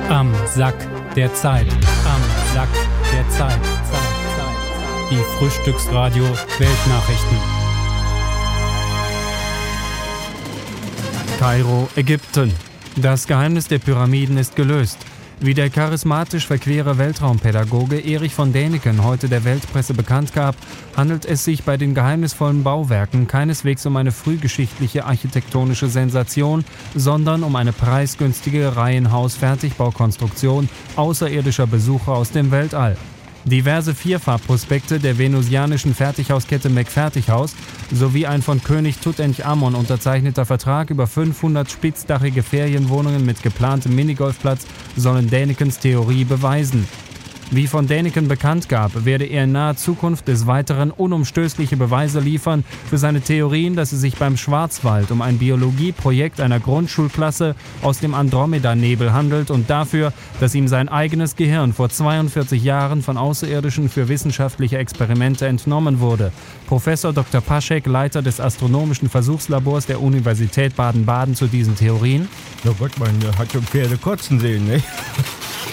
Am Sack der Zeit. Am Sack der Zeit. Die Frühstücksradio Weltnachrichten. Kairo, Ägypten. Das Geheimnis der Pyramiden ist gelöst. Wie der charismatisch verquere Weltraumpädagoge Erich von Däniken heute der Weltpresse bekannt gab, handelt es sich bei den geheimnisvollen Bauwerken keineswegs um eine frühgeschichtliche architektonische Sensation, sondern um eine preisgünstige Reihenhaus-Fertigbaukonstruktion außerirdischer Besucher aus dem Weltall. Diverse Vierfarbprospekte der venusianischen Fertighauskette McFertighaus sowie ein von König Tutanchamun unterzeichneter Vertrag über 500 spitzdachige Ferienwohnungen mit geplantem Minigolfplatz sollen Dänikens Theorie beweisen. Wie von Däniken bekannt gab, werde er in naher Zukunft des Weiteren unumstößliche Beweise liefern für seine Theorien, dass es sich beim Schwarzwald um ein Biologieprojekt einer Grundschulklasse aus dem Andromeda-Nebel handelt und dafür, dass ihm sein eigenes Gehirn vor 42 Jahren von Außerirdischen für wissenschaftliche Experimente entnommen wurde. Professor Dr. Paschek, Leiter des Astronomischen Versuchslabors der Universität Baden-Baden zu diesen Theorien. Ja Gott, man hat schon Pferde kotzen sehen, ne?